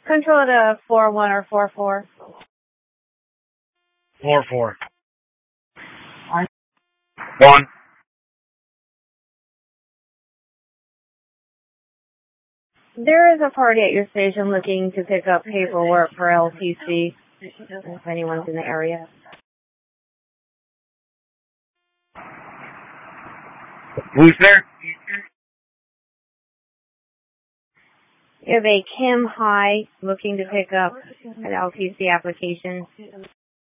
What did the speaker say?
Control to 4-1 or 4-4. 4-4. 1. There is a party at your station looking to pick up paperwork for LTC, if anyone's in the area. Who's there? You have a Kim High looking to pick up an LTC application.